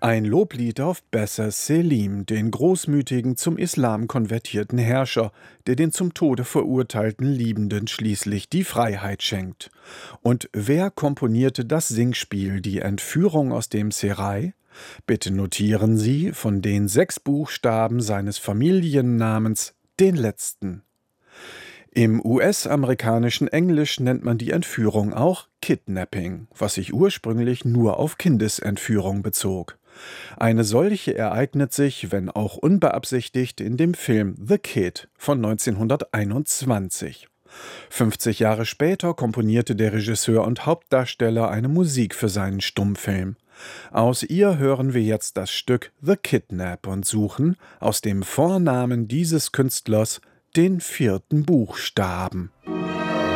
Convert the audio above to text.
Ein Loblied auf Besser Selim, den großmütigen, zum Islam konvertierten Herrscher, der den zum Tode verurteilten Liebenden schließlich die Freiheit schenkt. Und wer komponierte das Singspiel Die Entführung aus dem Serail? Bitte notieren Sie von den 6 Buchstaben seines Familiennamens den letzten. Im US-amerikanischen Englisch nennt man die Entführung auch Kidnapping, was sich ursprünglich nur auf Kindesentführung bezog. Eine solche ereignet sich, wenn auch unbeabsichtigt, in dem Film The Kid von 1921. 50 Jahre später komponierte der Regisseur und Hauptdarsteller eine Musik für seinen Stummfilm. Aus ihr hören wir jetzt das Stück The Kidnap und suchen aus dem Vornamen dieses Künstlers den 4. Buchstaben.